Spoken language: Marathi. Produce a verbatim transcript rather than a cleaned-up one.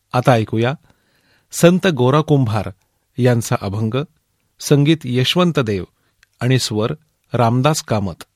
आता ऐकूया संत गोरा कुंभार यांचा अभंग, संगीत यशवंत देव आणि स्वर रामदास कामत.